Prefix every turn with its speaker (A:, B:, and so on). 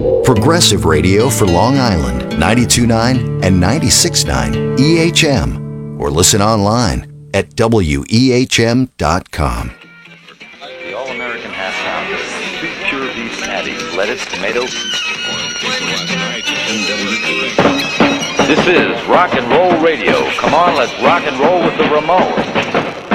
A: Progressive radio for Long Island, 92.9 and 96.9 EHM. Or listen online at wehm.com.
B: The All-American Half Pound. Sweet pure beef patty, lettuce, tomato. This is rock and roll radio. Come on, let's rock and roll with the Ramones.